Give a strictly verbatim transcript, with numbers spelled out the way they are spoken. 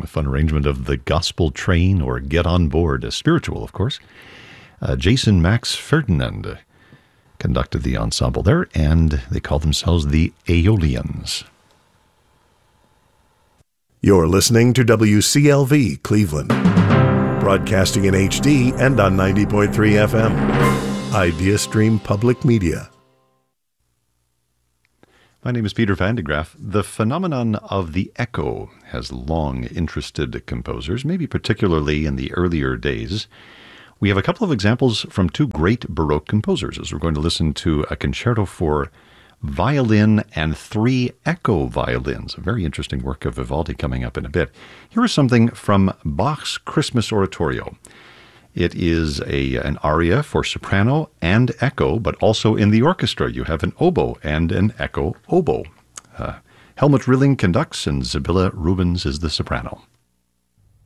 a fun arrangement of The Gospel Train or Get on Board, a spiritual, of course. Uh, Jason Max Ferdinand conducted the ensemble there, and they call themselves the Aeolians. You're listening to W C L V Cleveland, broadcasting in H D and on ninety point three F M. IdeaStream Public Media. My name is Peter Van de Graaff. The phenomenon of the echo has long interested composers, maybe particularly in the earlier days. We have a couple of examples from two great Baroque composers, as we're going to listen to a concerto for violin and three echo violins, a very interesting work of Vivaldi coming up in a bit. Here is something from Bach's Christmas Oratorio. It is a an aria for soprano and echo, but also in the orchestra you have an oboe and an echo oboe. Uh, Helmut Rilling conducts and Sibylla Rubens is the soprano.